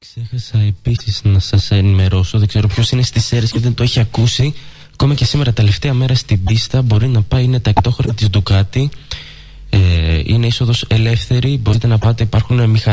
Ξέχασα επίσης να σας ενημερώσω, δεν ξέρω ποιος είναι στις αίρες και δεν το έχει ακούσει. Ακόμα και σήμερα, τελευταία μέρα στην πίστα, μπορεί να πάει, είναι τα εκτόχρωα της Ντουκάτι. Είναι είσοδος ελεύθερη, μπορείτε να πάτε, υπάρχουν μηχανές.